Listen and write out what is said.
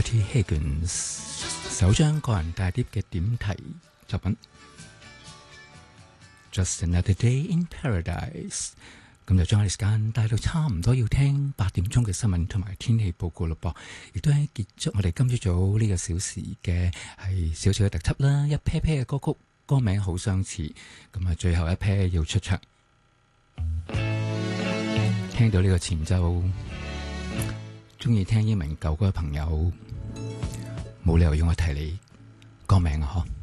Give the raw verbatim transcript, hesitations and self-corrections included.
Bertie Higgins 首張個人大碟嘅點題作品 Just Another Day in Paradise， 咁就將我哋時間帶到差唔多要聽八點鐘嘅新聞同埋天氣報告咯噃，亦都係結束我哋今朝早呢個小時嘅係少少嘅特輯啦，一 pair pair 嘅歌曲歌名好相似，咁啊最後一 pair 要出場，聽到呢個前奏，中意聽英文舊歌嘅朋友冇理由要我提你歌名啊！嗬。